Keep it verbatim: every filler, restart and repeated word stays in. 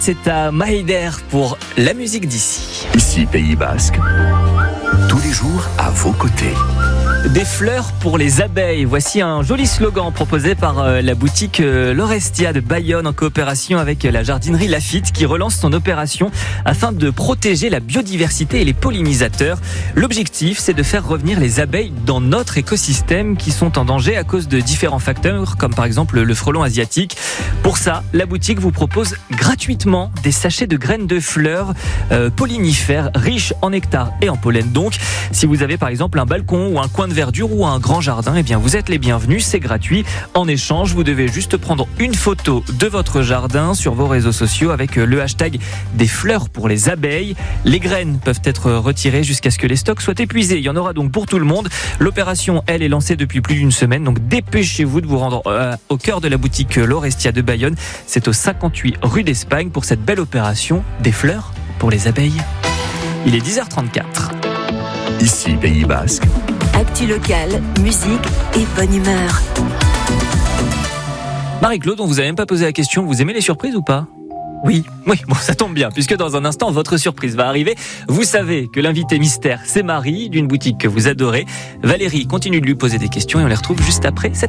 C'est à Maïder pour la musique d'ici. Ici Pays Basque, tous les jours à vos côtés. Des fleurs pour les abeilles. Voici un joli slogan proposé par la boutique L'Orestia de Bayonne en coopération avec la jardinerie Laffitte qui relance son opération afin de protéger la biodiversité et les pollinisateurs. L'objectif, c'est de faire revenir les abeilles dans notre écosystème qui sont en danger à cause de différents facteurs comme par exemple le frelon asiatique. Pour ça, la boutique vous propose gratuitement des sachets de graines de fleurs euh, pollinifères riches en nectar et en pollen. Donc, si vous avez par exemple un balcon ou un coin de verdure ou un grand jardin, eh bien vous êtes les bienvenus, c'est gratuit. En échange, vous devez juste prendre une photo de votre jardin sur vos réseaux sociaux avec le hashtag des fleurs pour les abeilles. Les graines peuvent être retirées jusqu'à ce que les stocks soient épuisés. Il y en aura donc pour tout le monde. L'opération, elle, est lancée depuis plus d'une semaine, donc dépêchez-vous de vous rendre euh, au cœur de la boutique L'Orestia de Bayonne. C'est au cinquante-huit rue d'Espagne pour cette belle opération des fleurs pour les abeilles. Il est dix heures trente-quatre. Ici Pays Basque. Actu locale, musique et bonne humeur. Marie-Claude, on vous a même pas posé la question, vous aimez les surprises ou pas ? Oui, oui, bon, ça tombe bien, puisque dans un instant, votre surprise va arriver. Vous savez que l'invité mystère, c'est Marie, d'une boutique que vous adorez. Valérie continue de lui poser des questions et on les retrouve juste après cette